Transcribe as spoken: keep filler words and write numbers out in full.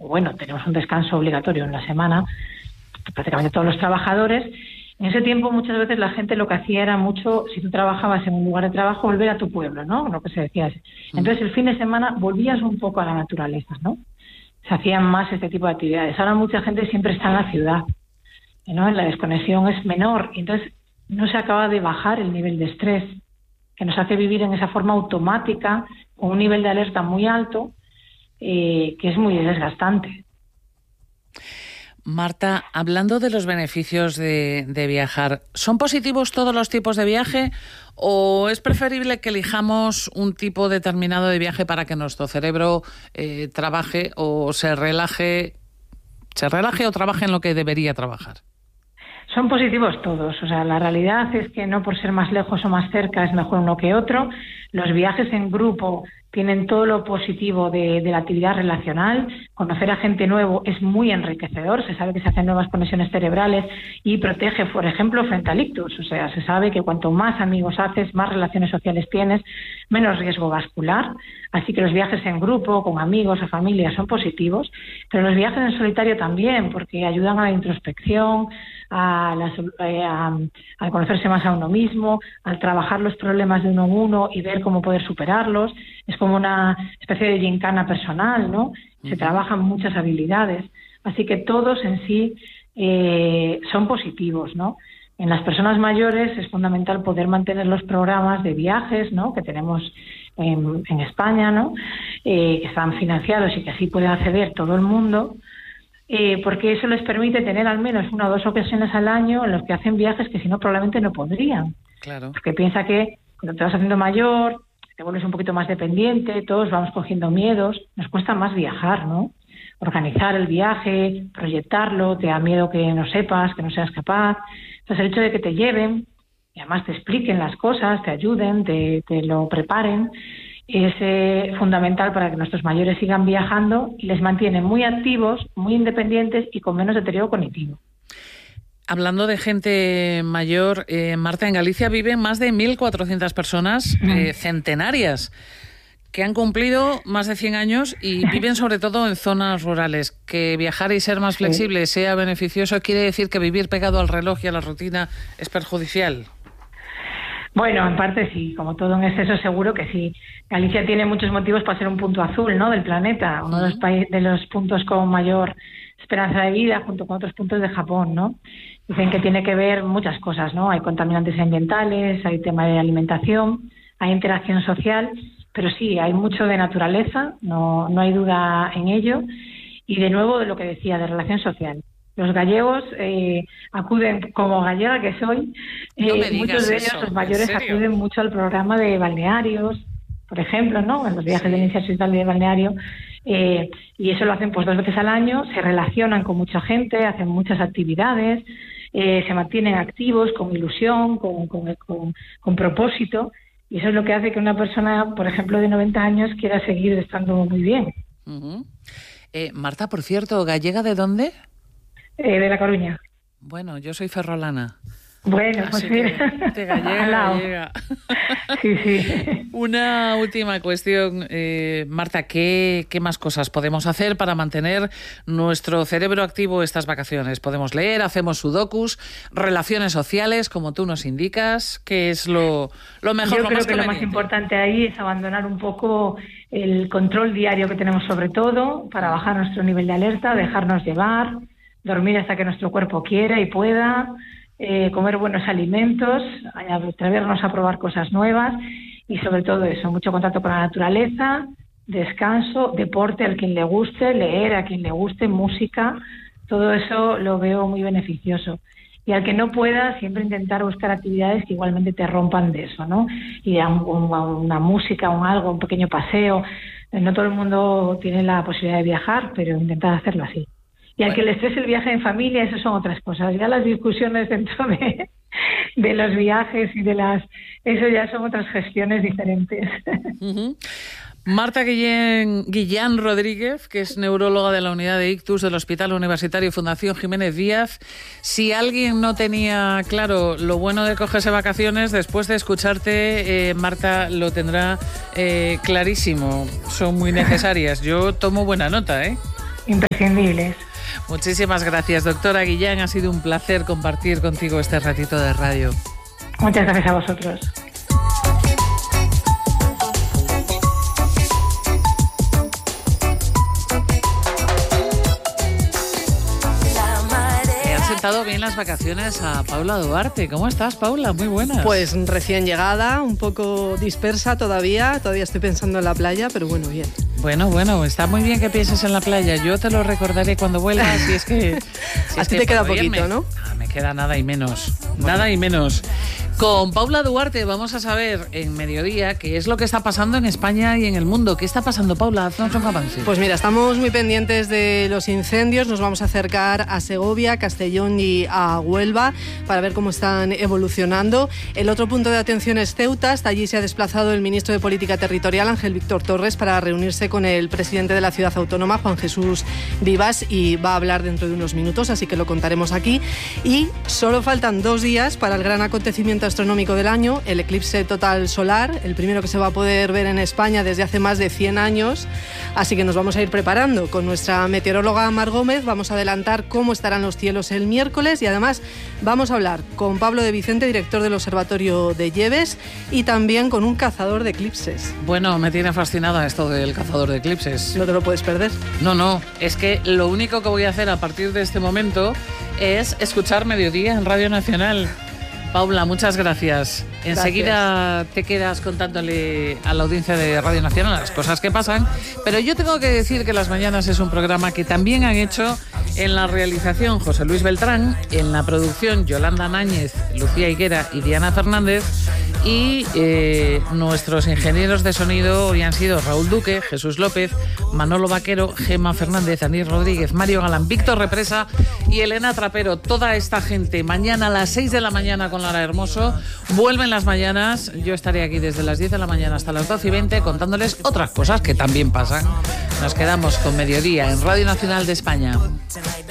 bueno, tenemos un descanso obligatorio en la semana, prácticamente todos los trabajadores. En ese tiempo muchas veces la gente lo que hacía era mucho, si tú trabajabas en un lugar de trabajo, volver a tu pueblo, ¿no? Lo que se decía. Entonces el fin de semana volvías un poco a la naturaleza, ¿no? Se hacían más este tipo de actividades. Ahora mucha gente siempre está en la ciudad, ¿no? La desconexión es menor, y entonces no se acaba de bajar el nivel de estrés, que nos hace vivir en esa forma automática, con un nivel de alerta muy alto, eh, que es muy desgastante. Marta, hablando de los beneficios de, de viajar, ¿son positivos todos los tipos de viaje o es preferible que elijamos un tipo determinado de viaje para que nuestro cerebro eh, trabaje o se relaje, se relaje o trabaje en lo que debería trabajar? Son positivos todos. O sea, la realidad es que no por ser más lejos o más cerca es mejor uno que otro. Los viajes en grupo tienen todo lo positivo de, de la actividad relacional. Conocer a gente nuevo es muy enriquecedor. Se sabe que se hacen nuevas conexiones cerebrales y protege, por ejemplo, frente al ictus. O sea, se sabe que cuanto más amigos haces, más relaciones sociales tienes, menos riesgo vascular. Así que los viajes en grupo, con amigos o familia, son positivos. Pero los viajes en solitario también, porque ayudan a la introspección, a, la, a, a conocerse más a uno mismo, al trabajar los problemas de uno en uno y ver cómo poder superarlos. Es como una especie de gincana personal, ¿no? Se trabajan muchas habilidades. Así que todos en sí eh, son positivos, ¿no? En las personas mayores es fundamental poder mantener los programas de viajes, ¿no?, que tenemos en, en España, ¿no?, eh, que están financiados y que así puede acceder todo el mundo, eh, porque eso les permite tener al menos una o dos ocasiones al año en los que hacen viajes que si no probablemente no podrían. Claro. Porque piensa que cuando te vas haciendo mayor, te vuelves un poquito más dependiente, todos vamos cogiendo miedos, nos cuesta más viajar, ¿no? Organizar el viaje, proyectarlo, te da miedo que no sepas, que no seas capaz. Entonces el hecho de que te lleven y además te expliquen las cosas, te ayuden, te, te lo preparen, es eh, fundamental para que nuestros mayores sigan viajando y les mantiene muy activos, muy independientes y con menos deterioro cognitivo. Hablando de gente mayor, eh, Marta, en Galicia viven más de mil cuatrocientas personas eh, centenarias que han cumplido más de cien años y viven sobre todo en zonas rurales. Que viajar y ser más flexible sí. sea beneficioso, ¿quiere decir que vivir pegado al reloj y a la rutina es perjudicial? Bueno, en parte sí, como todo en exceso seguro que sí. Galicia tiene muchos motivos para ser un punto azul, ¿no?, del planeta, uno de los, países, de los puntos con mayor esperanza de vida, junto con otros puntos de Japón, ¿no? Dicen que tiene que ver muchas cosas, ¿no? Hay contaminantes ambientales, hay tema de alimentación, hay interacción social, pero sí, hay mucho de naturaleza, no, no hay duda en ello, y de nuevo de lo que decía, de relación social. Los gallegos eh, acuden, como gallega que soy, eh, no me muchos de ellos, eso, los mayores, acuden mucho al programa de balnearios, por ejemplo, ¿no?, en los viajes sí. de iniciación de balneario, eh, y eso lo hacen pues dos veces al año, se relacionan con mucha gente, hacen muchas actividades, eh, se mantienen activos, con ilusión, con, con, con, con propósito, y eso es lo que hace que una persona, por ejemplo, de noventa años quiera seguir estando muy bien. Uh-huh. eh, Marta, por cierto, ¿gallega de dónde? Eh, de La Coruña. Bueno, yo soy ferrolana. Bueno, pues Así mira. que te gallega, gallega. Sí, sí. Una última cuestión, eh, Marta, ¿qué, ¿qué más cosas podemos hacer para mantener nuestro cerebro activo estas vacaciones? ¿Podemos leer, hacemos sudokus, relaciones sociales, como tú nos indicas? ¿Qué es lo, lo mejor, Yo lo creo más que conveniente? lo más importante ahí es abandonar un poco el control diario que tenemos sobre todo, para bajar nuestro nivel de alerta, dejarnos llevar, dormir hasta que nuestro cuerpo quiera y pueda, eh, comer buenos alimentos, atrevernos a probar cosas nuevas y sobre todo eso, mucho contacto con la naturaleza, descanso, deporte al quien le guste, leer a quien le guste, música, todo eso lo veo muy beneficioso. Y al que no pueda, siempre intentar buscar actividades que igualmente te rompan de eso, ¿no? Ir a, un, a una música, un algo, un pequeño paseo. No todo el mundo tiene la posibilidad de viajar, pero intentar hacerlo así. Y al que le estrese el viaje en familia, eso son otras cosas. Ya las discusiones dentro de, de los viajes y de las... Eso ya son otras gestiones diferentes. Uh-huh. Marta Guillén, Guillán Rodríguez, que es neuróloga de la unidad de ictus del Hospital Universitario Fundación Jiménez Díaz. Si alguien no tenía claro lo bueno de cogerse vacaciones, después de escucharte, eh, Marta, lo tendrá eh, clarísimo. Son muy necesarias. Yo tomo buena nota, ¿eh? imprescindibles. Muchísimas gracias, doctora Guillán. Ha sido un placer compartir contigo este ratito de radio. Muchas gracias a vosotros. Estado bien las vacaciones a Paula Duarte. ¿Cómo estás, Paula? Muy buenas. Pues recién llegada, un poco dispersa todavía. Todavía estoy pensando en la playa, pero bueno, bien. Bueno, bueno, está muy bien que pienses en la playa. Yo te lo recordaré cuando vuelvas. Si es que... Si a es ti que te queda poquito, me, ¿no? Ah, me queda nada y menos. Bueno. Nada y menos. Con Paula Duarte vamos a saber en Mediodía qué es lo que está pasando en España y en el mundo. ¿Qué está pasando, Paula? Haznos un avance. Pues mira, estamos muy pendientes de los incendios. Nos vamos a acercar a Segovia, Castellón y a Huelva para ver cómo están evolucionando. El otro punto de atención es Ceuta. Hasta allí se ha desplazado el ministro de Política Territorial, Ángel Víctor Torres, para reunirse con el presidente de la ciudad autónoma, Juan Jesús Vivas, y va a hablar dentro de unos minutos, así que lo contaremos aquí. Y solo faltan dos días para el gran acontecimiento astronómico del año, el eclipse total solar, el primero que se va a poder ver en España desde hace más de cien años, así que nos vamos a ir preparando. Con nuestra meteoróloga Mar Gómez vamos a adelantar cómo estarán los cielos el miércoles y además vamos a hablar con Pablo de Vicente, director del Observatorio de Lleves, y también con un cazador de eclipses. Bueno, me tiene fascinada esto del cazador de eclipses. No te lo puedes perder. No, no, es que lo único que voy a hacer a partir de este momento es escuchar Mediodía en Radio Nacional. Paula, muchas gracias. Enseguida gracias. Te quedas contándole a la audiencia de Radio Nacional las cosas que pasan, pero yo tengo que decir que Las Mañanas es un programa que también han hecho en la realización José Luis Beltrán, en la producción Yolanda Náñez, Lucía Higuera y Diana Fernández, y eh, nuestros ingenieros de sonido hoy han sido Raúl Duque, Jesús López, Manolo Vaquero, Gemma Fernández, Anís Rodríguez, Mario Galán, Víctor Represa y Elena Trapero. Toda esta gente mañana a las seis de la mañana con Lara Hermoso. Vuelven Las Mañanas. Yo estaré aquí desde las diez de la mañana hasta las doce y veinte contándoles otras cosas que también pasan. Nos quedamos con Mediodía en Radio Nacional de España.